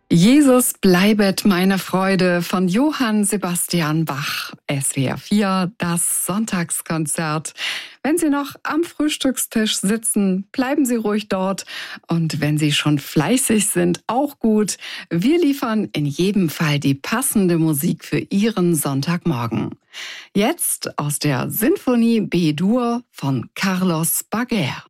Jesus bleibet meine Freude von Johann Sebastian Bach. SWR 4, das Sonntagskonzert. Wenn Sie noch am Frühstückstisch sitzen, bleiben Sie ruhig dort. Und wenn Sie schon fleißig sind, auch gut. Wir liefern in jedem Fall die passende Musik für Ihren Sonntagmorgen. Jetzt aus der Sinfonie B-Dur von Carlos Baguer.